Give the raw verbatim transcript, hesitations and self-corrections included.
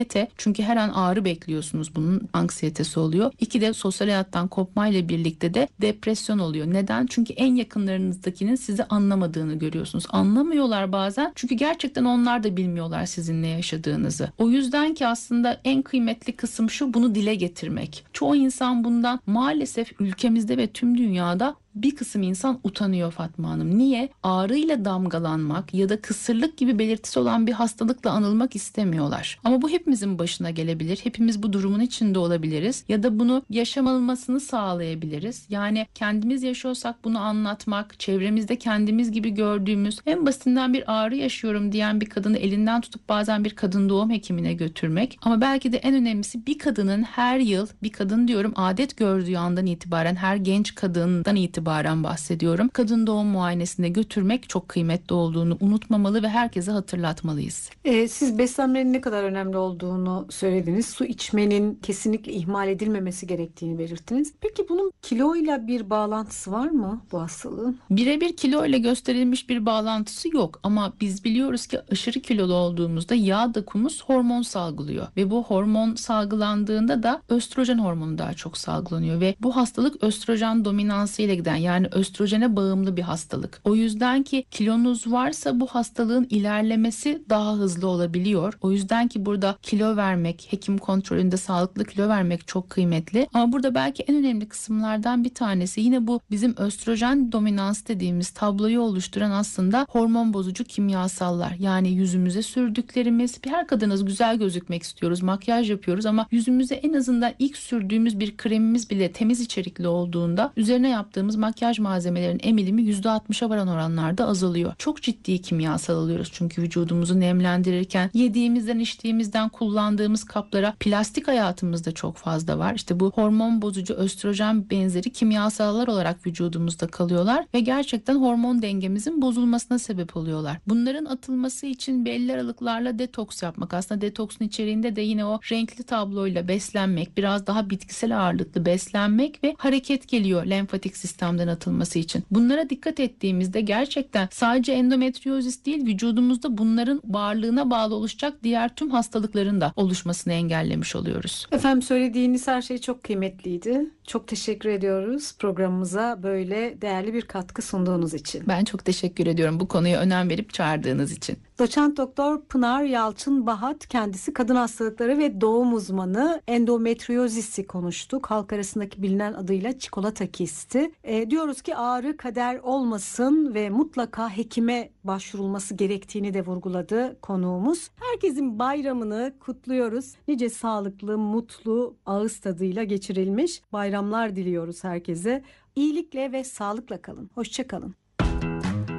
Çünkü her an ağrı bekliyorsunuz, bunun anksiyetesi oluyor. İki de sosyal hayattan kopmayla birlikte de depresyon oluyor. Neden? Çünkü en yakınlarınızdakinin sizi anlamadığını görüyorsunuz. Anlamıyorlar bazen çünkü gerçekten onlar da bilmiyorlar sizin ne yaşadığınızı. O yüzden ki aslında en kıymetli kısım şu: bunu dile getirmek. Çoğu insan bundan maalesef ülkemizde ve tüm dünyada bir kısım insan utanıyor Fatma Hanım. Niye? Ağrıyla damgalanmak ya da kısırlık gibi belirtisi olan bir hastalıkla anılmak istemiyorlar. Ama bu hepimizin başına gelebilir. Hepimiz bu durumun içinde olabiliriz. Ya da bunu yaşamalmasını sağlayabiliriz. Yani kendimiz yaşıyorsak bunu anlatmak, çevremizde kendimiz gibi gördüğümüz, en basitinden bir ağrı yaşıyorum diyen bir kadını elinden tutup bazen bir kadın doğum hekimine götürmek. Ama belki de en önemlisi, bir kadının her yıl, bir kadın diyorum adet gördüğü andan itibaren, her genç kadından itibaren itibaren bahsediyorum, kadın doğum muayenesine götürmek çok kıymetli olduğunu unutmamalı ve herkese hatırlatmalıyız. Ee, siz beslenmenin ne kadar önemli olduğunu söylediniz. Su içmenin kesinlikle ihmal edilmemesi gerektiğini belirttiniz. Peki bunun kiloyla bir bağlantısı var mı bu hastalığın? Birebir kilo ile gösterilmiş bir bağlantısı yok ama biz biliyoruz ki aşırı kilolu olduğumuzda yağ dokumuz hormon salgılıyor ve bu hormon salgılandığında da östrojen hormonu daha çok salgılanıyor ve bu hastalık östrojen dominansı ile giden, yani östrojene bağımlı bir hastalık. O yüzden ki kilonuz varsa bu hastalığın ilerlemesi daha hızlı olabiliyor. O yüzden ki burada kilo vermek, hekim kontrolünde sağlıklı kilo vermek çok kıymetli. Ama burada belki en önemli kısımlardan bir tanesi yine bu bizim östrojen dominans dediğimiz tabloyu oluşturan aslında hormon bozucu kimyasallar. Yani yüzümüze sürdüklerimiz, her kadınız güzel gözükmek istiyoruz, makyaj yapıyoruz ama yüzümüze en azından ilk sürdüğümüz bir kremimiz bile temiz içerikli olduğunda üzerine yaptığımız makyaj malzemelerinin emilimi yüzde altmışa varan oranlarda azalıyor. Çok ciddi kimyasal alıyoruz çünkü vücudumuzu nemlendirirken yediğimizden, içtiğimizden, kullandığımız kaplara plastik hayatımızda çok fazla var. İşte bu hormon bozucu östrojen benzeri kimyasallar olarak vücudumuzda kalıyorlar ve gerçekten hormon dengemizin bozulmasına sebep oluyorlar. Bunların atılması için belli aralıklarla detoks yapmak. Aslında detoksun içeriğinde de yine o renkli tabloyla beslenmek, biraz daha bitkisel ağırlıklı beslenmek ve hareket geliyor lenfatik sistemden atılması için. Bunlara dikkat ettiğimizde gerçekten sadece endometriozis değil, vücudumuzda bunların varlığına bağlı oluşacak diğer tüm hastalıkların da oluşmasını engellemiş oluyoruz. Efendim, söylediğiniz her şey çok kıymetliydi. Çok teşekkür ediyoruz programımıza böyle değerli bir katkı sunduğunuz için. Ben çok teşekkür ediyorum bu konuya önem verip çağırdığınız için. Doçent Doktor Pınar Yalçın Bahat, kendisi kadın hastalıkları ve doğum uzmanı. Endometriozisi konuştuk. Halk arasındaki bilinen adıyla çikolata kisti. E, diyoruz ki ağrı kader olmasın ve mutlaka hekime başvurulması gerektiğini de vurguladı konuğumuz. Herkesin bayramını kutluyoruz. Nice sağlıklı, mutlu, ağız tadıyla geçirilmiş bayramlar diliyoruz herkese. İyilikle ve sağlıkla kalın. Hoşça kalın.